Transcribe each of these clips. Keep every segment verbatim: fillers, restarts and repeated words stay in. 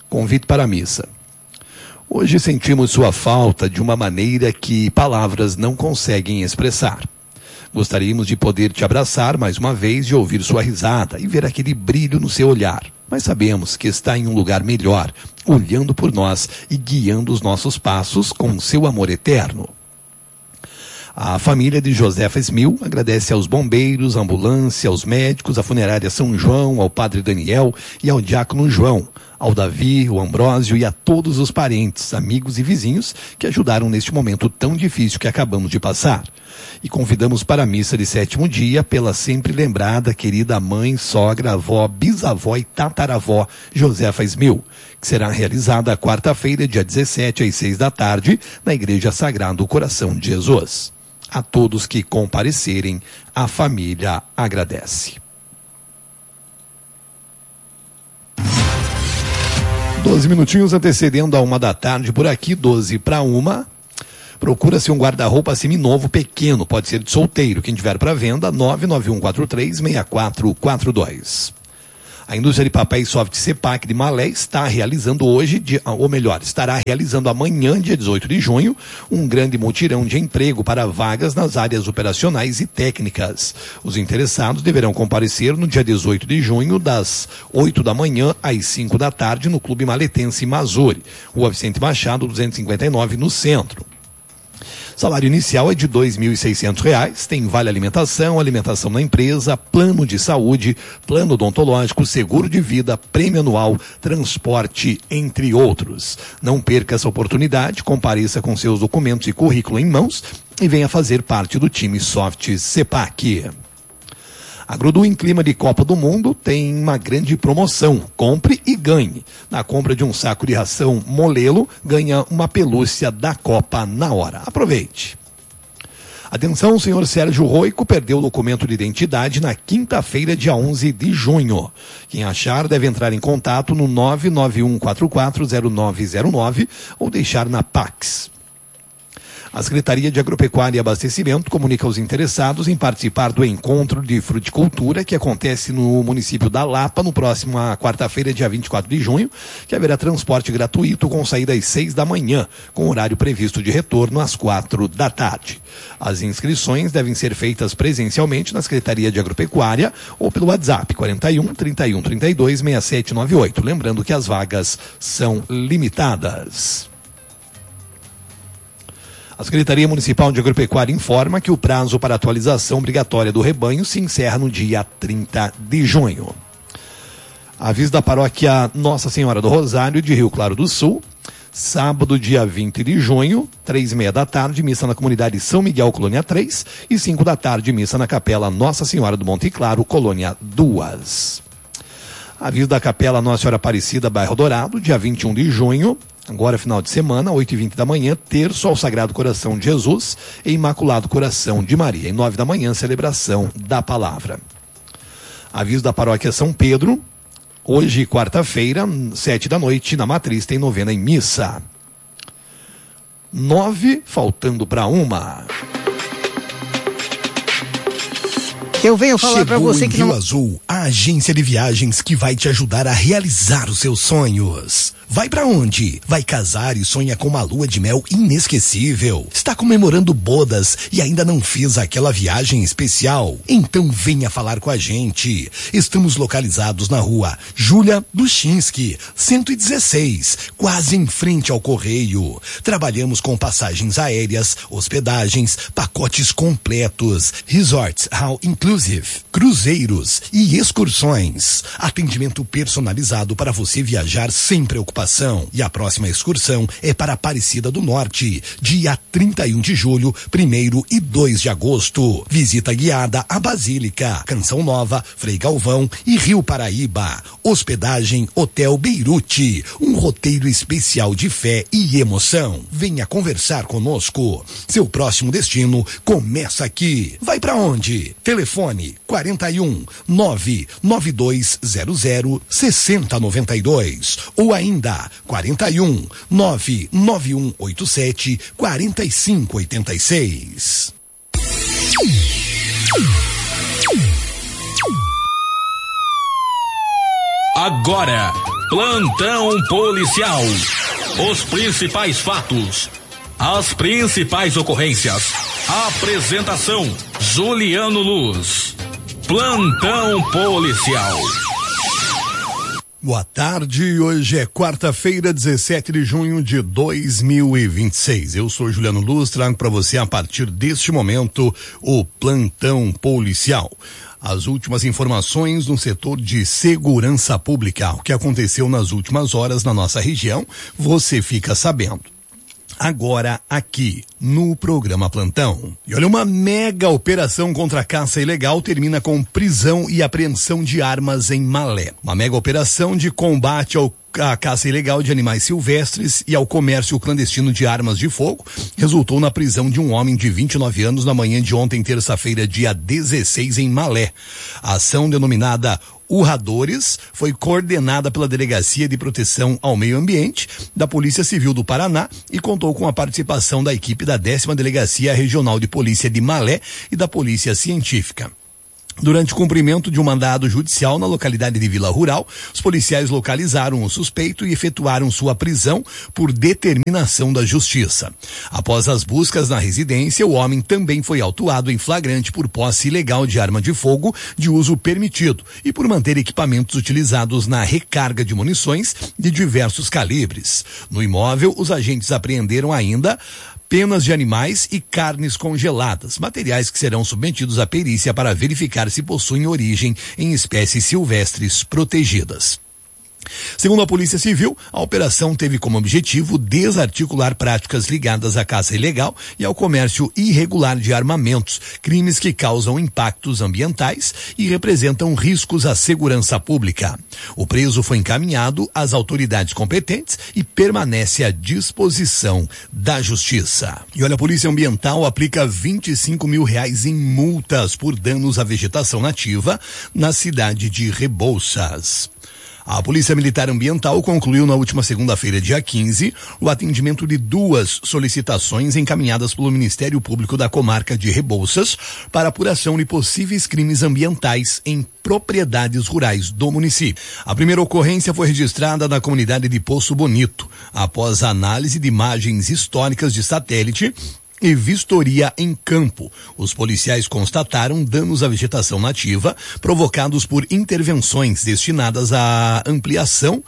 Convite para a missa. Hoje sentimos sua falta de uma maneira que palavras não conseguem expressar. Gostaríamos de poder te abraçar mais uma vez e ouvir sua risada e ver aquele brilho no seu olhar. Mas sabemos que está em um lugar melhor, olhando por nós e guiando os nossos passos com seu amor eterno. A família de Josefa Smil agradece aos bombeiros, à ambulância, aos médicos, à funerária São João, ao padre Daniel e ao diácono João, ao Davi, ao Ambrósio e a todos os parentes, amigos e vizinhos que ajudaram neste momento tão difícil que acabamos de passar. E convidamos para a missa de sétimo dia pela sempre lembrada querida mãe, sogra, avó, bisavó e tataravó Josefa Smil, que será realizada quarta-feira, dia dezessete, às seis da tarde, na Igreja Sagrado Coração de Jesus. A todos que comparecerem, a família agradece. Doze minutinhos antecedendo a uma da tarde por aqui, doze para uma. Procura-se um guarda-roupa seminovo pequeno, pode ser de solteiro. Quem tiver para venda, nove nove um quatro três seis quatro quatro dois. A indústria de papéis Soft Sepac de Malé está realizando hoje, ou melhor, estará realizando amanhã, dia dezoito de junho, um grande mutirão de emprego para vagas nas áreas operacionais e técnicas. Os interessados deverão comparecer no dia dezoito de junho, das oito da manhã às cinco da tarde, no Clube Maletense Mazuri, Rua Vicente Machado, duzentos e cinquenta e nove, no centro. Salário inicial é de dois mil e seiscentos reais, tem vale alimentação, alimentação na empresa, plano de saúde, plano odontológico, seguro de vida, prêmio anual, transporte, entre outros. Não perca essa oportunidade, compareça com seus documentos e currículo em mãos e venha fazer parte do time Soft Sepac. A Grudu, em clima de Copa do Mundo, tem uma grande promoção. Compre e ganhe. Na compra de um saco de ração Molelo, ganha uma pelúcia da Copa na hora. Aproveite. Atenção, o senhor Sérgio Roico perdeu o documento de identidade na quinta-feira, dia onze de junho. Quem achar deve entrar em contato no nove nove um quatro quatro zero nove zero nove ou deixar na Pax. A Secretaria de Agropecuária e Abastecimento comunica aos interessados em participar do encontro de fruticultura que acontece no município da Lapa no próximo quarta-feira, dia vinte e quatro de junho, que haverá transporte gratuito com saída às seis da manhã, com horário previsto de retorno às quatro da tarde. As inscrições devem ser feitas presencialmente na Secretaria de Agropecuária ou pelo WhatsApp quarenta e um, trinta e um, trinta e dois, sessenta e sete noventa e oito. Lembrando que as vagas são limitadas. A Secretaria Municipal de Agropecuária informa que o prazo para atualização obrigatória do rebanho se encerra no dia trinta de junho. Aviso da paróquia Nossa Senhora do Rosário de Rio Claro do Sul, sábado, dia vinte de junho, três e meia da tarde, missa na comunidade São Miguel, Colônia três, e cinco da tarde, missa na capela Nossa Senhora do Monte Claro, Colônia dois. Aviso da capela Nossa Senhora Aparecida, bairro Dourado, dia vinte e um de junho, agora final de semana, oito e vinte da manhã, terço ao Sagrado Coração de Jesus e Imaculado Coração de Maria. Em nove da manhã, celebração da palavra. Aviso da paróquia São Pedro, hoje, quarta-feira, sete da noite, na Matriz, tem novena em missa. Nove, faltando para uma. Eu venho falar para você que Rio não... Azul, a agência de viagens que vai te ajudar a realizar os seus sonhos. Vai pra onde? Vai casar e sonha com uma lua de mel inesquecível. Está comemorando bodas e ainda não fez aquela viagem especial? Então venha falar com a gente. Estamos localizados na rua Júlia Duchinski, cento e dezesseis, quase em frente ao Correio. Trabalhamos com passagens aéreas, hospedagens, pacotes completos, resorts all inclusive, cruzeiros e excursões. Atendimento personalizado para você viajar sem preocupação. E a próxima excursão é para Aparecida do Norte, dia trinta e um de julho, primeiro e dois de agosto. Visita guiada à Basílica, Canção Nova, Frei Galvão e Rio Paraíba. Hospedagem Hotel Beirute, um roteiro especial de fé e emoção. Venha conversar conosco. Seu próximo destino começa aqui. Vai pra onde? Telefone quarenta e um, nove nove dois zero zero, seis zero nove dois ou ainda quarenta e um, nove nove um oito sete, quatro cinco oito seis. Agora, Plantão policial. Os principais fatos, as principais ocorrências. Apresentação: Juliano Luz. Plantão policial. Boa tarde, hoje é quarta-feira, dezessete de junho de dois mil e vinte e seis. Eu sou Juliano Luz, trago para você a partir deste momento o Plantão Policial. As últimas informações no setor de segurança pública, o que aconteceu nas últimas horas na nossa região, você fica sabendo agora aqui no programa Plantão. E olha, uma mega operação contra a caça ilegal termina com prisão e apreensão de armas em Malé. Uma mega operação de combate ao a caça ilegal de animais silvestres e ao comércio clandestino de armas de fogo resultou na prisão de um homem de vinte e nove anos na manhã de ontem, terça-feira, dia dezesseis, em Malé. A ação, denominada Urradores, foi coordenada pela Delegacia de Proteção ao Meio Ambiente da Polícia Civil do Paraná e contou com a participação da equipe da décima Delegacia Regional de Polícia de Malé e da Polícia Científica. Durante o cumprimento de um mandado judicial na localidade de Vila Rural, os policiais localizaram o suspeito e efetuaram sua prisão por determinação da Justiça. Após as buscas na residência, o homem também foi autuado em flagrante por posse ilegal de arma de fogo de uso permitido e por manter equipamentos utilizados na recarga de munições de diversos calibres. No imóvel, os agentes apreenderam ainda penas de animais e carnes congeladas, materiais que serão submetidos à perícia para verificar se possuem origem em espécies silvestres protegidas. Segundo a Polícia Civil, a operação teve como objetivo desarticular práticas ligadas à caça ilegal e ao comércio irregular de armamentos, crimes que causam impactos ambientais e representam riscos à segurança pública. O preso foi encaminhado às autoridades competentes e permanece à disposição da Justiça. E olha, a Polícia Ambiental aplica vinte e cinco mil reais em multas por danos à vegetação nativa na cidade de Rebouças. A Polícia Militar Ambiental concluiu na última segunda-feira, dia quinze, o atendimento de duas solicitações encaminhadas pelo Ministério Público da Comarca de Rebouças para apuração de possíveis crimes ambientais em propriedades rurais do município. A primeira ocorrência foi registrada na comunidade de Poço Bonito, após a análise de imagens históricas de satélite e vistoria em campo. Os policiais constataram danos à vegetação nativa provocados por intervenções destinadas à ampliação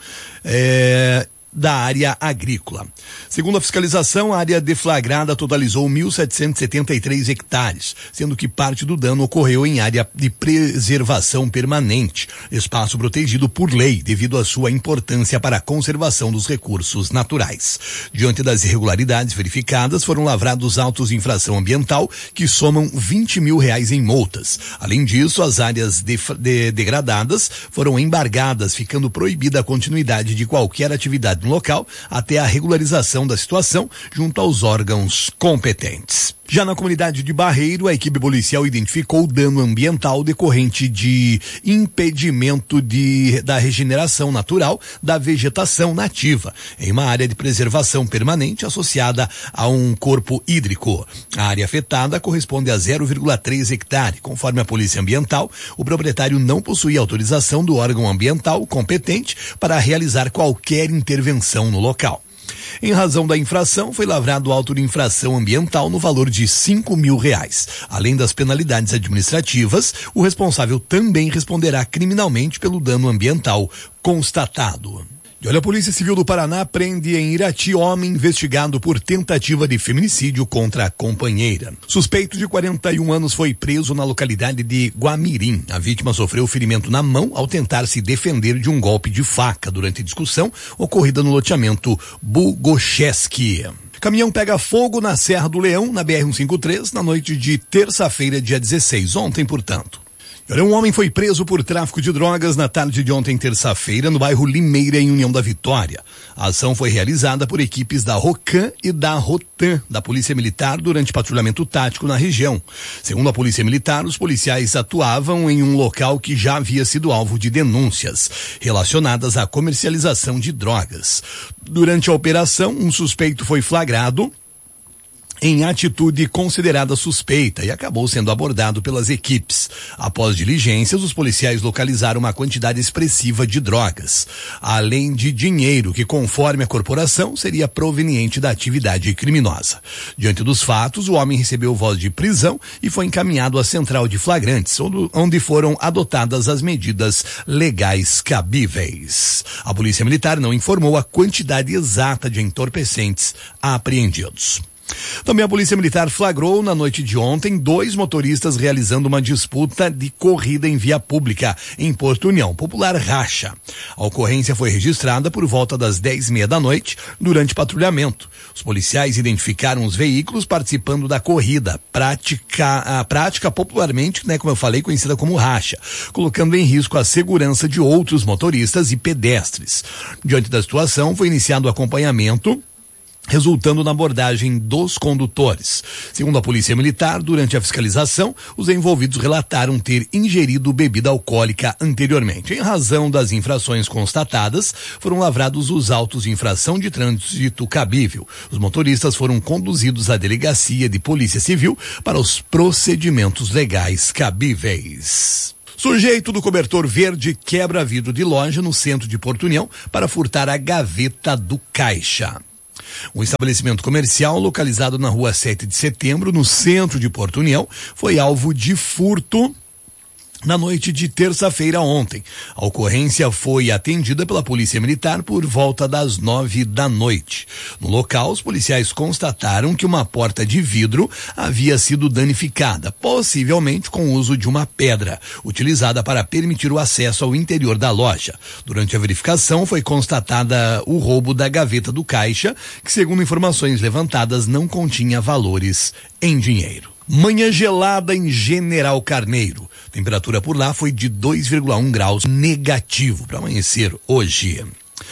eh, da área agrícola. Segundo a fiscalização, a área deflagrada totalizou mil setecentos e setenta e três hectares, sendo que parte do dano ocorreu em área de preservação permanente, espaço protegido por lei devido à sua importância para a conservação dos recursos naturais. Diante das irregularidades verificadas, foram lavrados autos de infração ambiental que somam vinte mil reais em multas. Além disso, as áreas de, de, degradadas foram embargadas, ficando proibida a continuidade de qualquer atividade no local até a regularização da situação junto aos órgãos competentes. Já na comunidade de Barreiro, a equipe policial identificou dano ambiental decorrente de impedimento de, da regeneração natural da vegetação nativa, em uma área de preservação permanente associada a um corpo hídrico. A área afetada corresponde a zero vírgula três hectare. Conforme a Polícia Ambiental, o proprietário não possuía autorização do órgão ambiental competente para realizar qualquer intervenção no local. Em razão da infração, foi lavrado auto de infração ambiental no valor de cinco mil reais. Além das penalidades administrativas, o responsável também responderá criminalmente pelo dano ambiental constatado. E olha, a Polícia Civil do Paraná prende em Irati homem investigado por tentativa de feminicídio contra a companheira. Suspeito de quarenta e um anos foi preso na localidade de Guamirim. A vítima sofreu ferimento na mão ao tentar se defender de um golpe de faca durante a discussão ocorrida no loteamento Bugocheski. Caminhão pega fogo na Serra do Leão, na B R cento e cinquenta e três, na noite de terça-feira, dia dezesseis, ontem, portanto. Um homem foi preso por tráfico de drogas na tarde de ontem, terça-feira, no bairro Limeira, em União da Vitória. A ação foi realizada por equipes da ROCAM e da ROTAN, da Polícia Militar, durante patrulhamento tático na região. Segundo a Polícia Militar, os policiais atuavam em um local que já havia sido alvo de denúncias relacionadas à comercialização de drogas. Durante a operação, um suspeito foi flagrado em atitude considerada suspeita e acabou sendo abordado pelas equipes. Após diligências, os policiais localizaram uma quantidade expressiva de drogas, além de dinheiro que, conforme a corporação, seria proveniente da atividade criminosa. Diante dos fatos, o homem recebeu voz de prisão e foi encaminhado à central de flagrantes, onde foram adotadas as medidas legais cabíveis. A Polícia Militar não informou a quantidade exata de entorpecentes apreendidos. Também a Polícia Militar flagrou na noite de ontem dois motoristas realizando uma disputa de corrida em via pública em Porto União, popular racha. A ocorrência foi registrada por volta das dez e meia da noite durante patrulhamento. Os policiais identificaram os veículos participando da corrida, prática, a prática popularmente, né, como eu falei, conhecida como racha, colocando em risco a segurança de outros motoristas e pedestres. Diante da situação, foi iniciado o acompanhamento, resultando na abordagem dos condutores. Segundo a Polícia Militar, durante a fiscalização, os envolvidos relataram ter ingerido bebida alcoólica anteriormente. Em razão das infrações constatadas, foram lavrados os autos de infração de trânsito cabível. Os motoristas foram conduzidos à Delegacia de Polícia Civil para os procedimentos legais cabíveis. Sujeito do cobertor verde quebra vidro de loja no centro de Porto União para furtar a gaveta do caixa. Um estabelecimento comercial localizado na rua sete de setembro, no centro de Porto União, foi alvo de furto na noite de terça-feira ontem. A ocorrência foi atendida pela Polícia Militar por volta das nove da noite. No local, os policiais constataram que uma porta de vidro havia sido danificada, possivelmente com o uso de uma pedra, utilizada para permitir o acesso ao interior da loja. Durante a verificação, foi constatada o roubo da gaveta do caixa, que, segundo informações levantadas, não continha valores em dinheiro. Manhã gelada em General Carneiro. Temperatura por lá foi de dois vírgula um graus negativo para amanhecer hoje.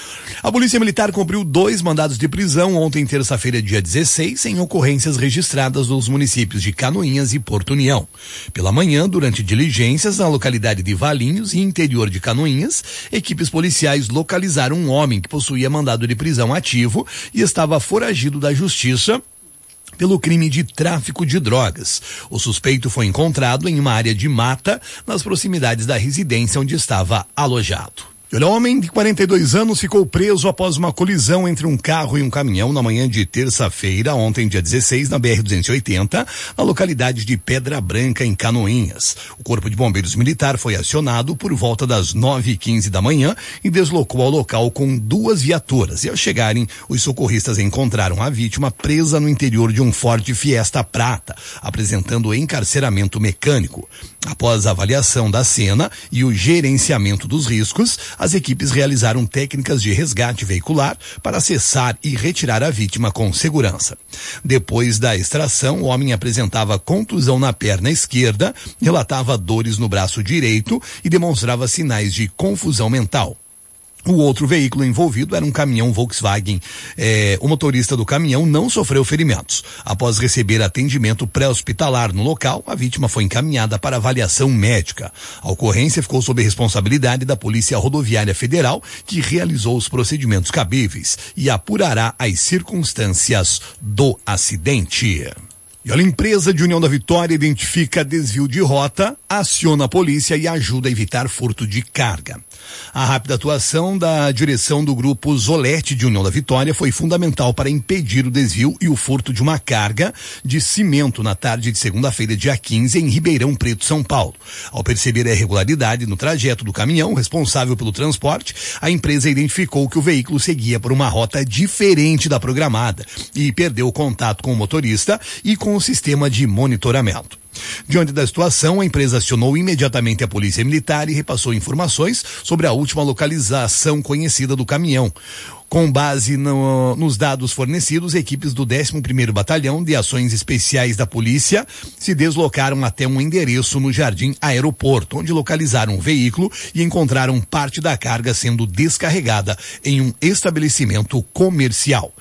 A Polícia Militar cumpriu dois mandados de prisão ontem, terça-feira, dia dezesseis, em ocorrências registradas nos municípios de Canoinhas e Porto União. Pela manhã, durante diligências na localidade de Valinhos e interior de Canoinhas, equipes policiais localizaram um homem que possuía mandado de prisão ativo e estava foragido da justiça pelo crime de tráfico de drogas. O suspeito foi encontrado em uma área de mata nas proximidades da residência onde estava alojado. O homem de quarenta e dois anos ficou preso após uma colisão entre um carro e um caminhão na manhã de terça-feira, ontem, dia dezesseis, na B R duzentos e oitenta, na localidade de Pedra Branca, em Canoinhas. O Corpo de Bombeiros Militar foi acionado por volta das nove e quinze da manhã e deslocou ao local com duas viaturas. E ao chegarem, os socorristas encontraram a vítima presa no interior de um Ford Fiesta prata, apresentando encarceramento mecânico. Após a avaliação da cena e o gerenciamento dos riscos, as equipes realizaram técnicas de resgate veicular para acessar e retirar a vítima com segurança. Depois da extração, o homem apresentava contusão na perna esquerda, relatava dores no braço direito e demonstrava sinais de confusão mental. O outro veículo envolvido era um caminhão Volkswagen. É, o motorista do caminhão não sofreu ferimentos. Após receber atendimento pré-hospitalar no local, a vítima foi encaminhada para avaliação médica. A ocorrência ficou sob responsabilidade da Polícia Rodoviária Federal, que realizou os procedimentos cabíveis e apurará as circunstâncias do acidente. E olha, a empresa de União da Vitória identifica desvio de rota, aciona a polícia e ajuda a evitar furto de carga. A rápida atuação da direção do grupo Zolete de União da Vitória foi fundamental para impedir o desvio e o furto de uma carga de cimento na tarde de segunda-feira, dia quinze, em Ribeirão Preto, São Paulo. Ao perceber a irregularidade no trajeto do caminhão responsável pelo transporte, a empresa identificou que o veículo seguia por uma rota diferente da programada e perdeu o contato com o motorista e com o sistema de monitoramento. Diante da situação, a empresa acionou imediatamente a Polícia Militar e repassou informações sobre a última localização conhecida do caminhão. Com base no, nos dados fornecidos, equipes do décimo primeiro Batalhão de Ações Especiais da Polícia se deslocaram até um endereço no Jardim Aeroporto, onde localizaram o veículo e encontraram parte da carga sendo descarregada em um estabelecimento comercial.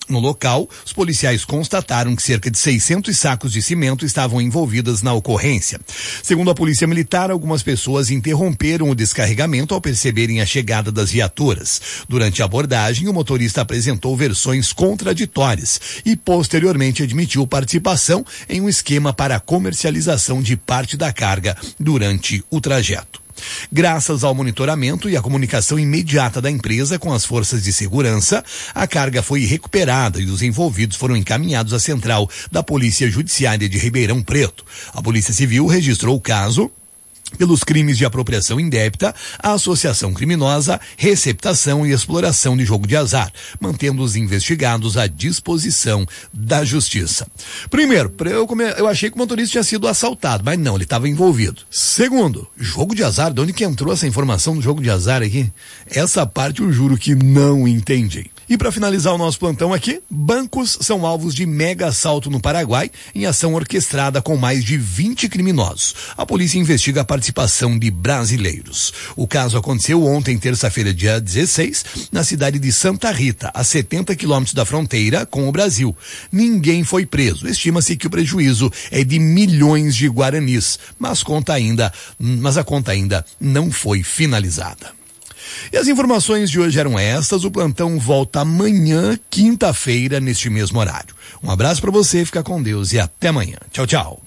No local, os policiais constataram que cerca de seiscentos sacos de cimento estavam envolvidas na ocorrência. Segundo a Polícia Militar, algumas pessoas interromperam o descarregamento ao perceberem a chegada das viaturas. Durante a abordagem, o motorista apresentou versões contraditórias e posteriormente admitiu participação em um esquema para a comercialização de parte da carga durante o trajeto. Graças ao monitoramento e à comunicação imediata da empresa com as forças de segurança, a carga foi recuperada e os envolvidos foram encaminhados à central da Polícia Judiciária de Ribeirão Preto. A Polícia Civil registrou o caso pelos crimes de apropriação indébita, associação criminosa, receptação e exploração de jogo de azar, mantendo os investigados à disposição da justiça. Primeiro, eu, come... eu achei que o motorista tinha sido assaltado, mas não, ele estava envolvido. Segundo, jogo de azar, de onde que entrou essa informação do jogo de azar aqui? Essa parte eu juro que não entendi. E para finalizar o nosso plantão aqui, bancos são alvos de mega assalto no Paraguai, em ação orquestrada com mais de vinte criminosos. A polícia investiga a participação de brasileiros. O caso aconteceu ontem, terça-feira, dia dezesseis, na cidade de Santa Rita, a setenta quilômetros da fronteira com o Brasil. Ninguém foi preso. Estima-se que o prejuízo é de milhões de guaranis, mas, conta ainda, mas a conta ainda não foi finalizada. E as informações de hoje eram estas. O plantão volta amanhã, quinta-feira, neste mesmo horário. Um abraço para você, fica com Deus e até amanhã. Tchau, tchau.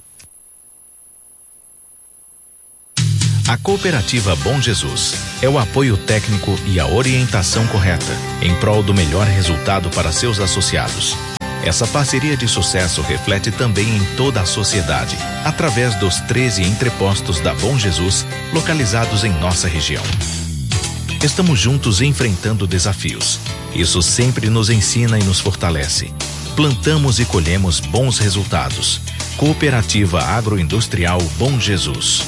A Cooperativa Bom Jesus é o apoio técnico e a orientação correta em prol do melhor resultado para seus associados. Essa parceria de sucesso reflete também em toda a sociedade, através dos treze entrepostos da Bom Jesus, localizados em nossa região. Estamos juntos enfrentando desafios. Isso sempre nos ensina e nos fortalece. Plantamos e colhemos bons resultados. Cooperativa Agroindustrial Bom Jesus.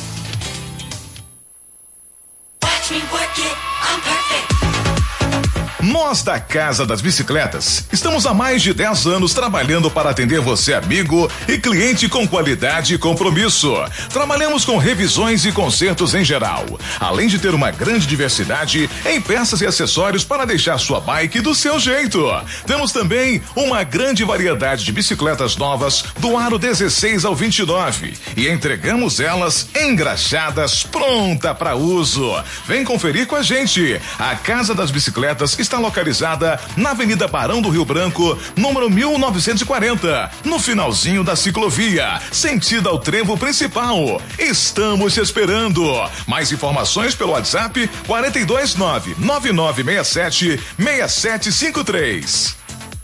Nós da Casa das Bicicletas estamos há mais de dez anos trabalhando para atender você, amigo e cliente, com qualidade e compromisso. Trabalhamos com revisões e consertos em geral, além de ter uma grande diversidade em peças e acessórios para deixar sua bike do seu jeito. Temos também uma grande variedade de bicicletas novas do aro dezesseis ao vinte e nove e entregamos elas engraxadas, pronta para uso. Vem conferir com a gente. A Casa das Bicicletas está localizada na Avenida Barão do Rio Branco, número mil novecentos e quarenta, no finalzinho da ciclovia, sentido ao trevo principal. Estamos te esperando. Mais informações pelo WhatsApp quatro dois nove, nove nove seis sete, seis sete cinco três.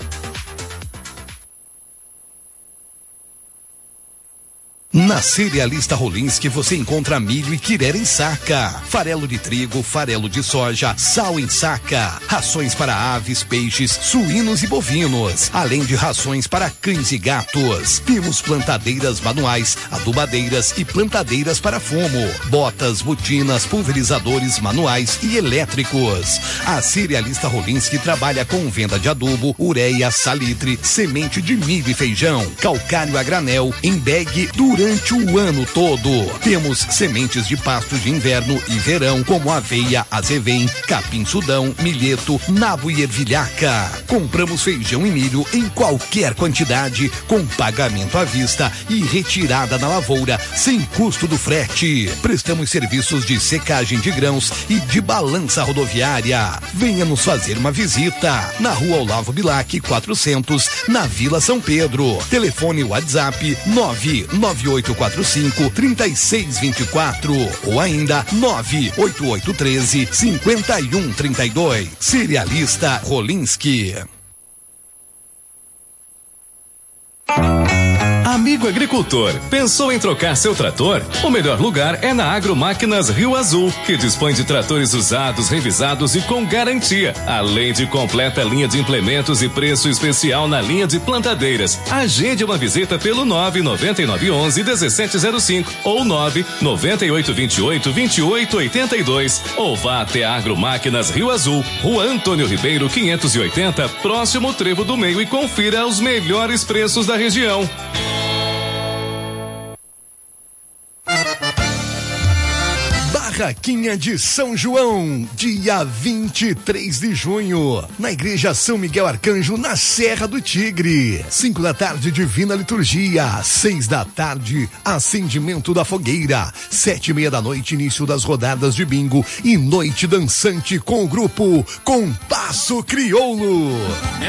Na Cerealista Rolinski você encontra milho e quirera em saca, farelo de trigo, farelo de soja, sal em saca, rações para aves, peixes, suínos e bovinos, além de rações para cães e gatos. Temos plantadeiras manuais, adubadeiras e plantadeiras para fumo, botas, botinas, pulverizadores manuais e elétricos. A Cerealista Rolinski trabalha com venda de adubo, ureia, salitre, semente de milho e feijão, calcário a granel, em bag, durante Durante o ano todo. Temos sementes de pastos de inverno e verão, como aveia, azevém, capim-sudão, milheto, nabo e ervilhaca. Compramos feijão e milho em qualquer quantidade, com pagamento à vista e retirada na lavoura, sem custo do frete. Prestamos serviços de secagem de grãos e de balança rodoviária. Venha nos fazer uma visita. Na Rua Olavo Bilac, quatrocentos, na Vila São Pedro. Telefone WhatsApp nove nove oito quatro cinco, três seis dois quatro ou ainda nove oito oito um três, cinco um três dois. Cerealista Rolinski. Amigo agricultor, pensou em trocar seu trator? O melhor lugar é na Agromáquinas Rio Azul, que dispõe de tratores usados, revisados e com garantia, além de completa linha de implementos e preço especial na linha de plantadeiras. Agende uma visita pelo nove nove nove um um um sete zero cinco ou nove nove oito dois oito, dois oito oito dois ou vá até a Agromáquinas Rio Azul, Rua Antônio Ribeiro quinhentos e oitenta, próximo Trevo do Meio, e confira os melhores preços da região. Barraquinha de São João, dia vinte e três de junho, na Igreja São Miguel Arcanjo, na Serra do Tigre. Cinco da tarde, Divina Liturgia. Seis da tarde, acendimento da fogueira. Sete e meia da noite, início das rodadas de bingo e noite dançante com o grupo Compasso Crioulo.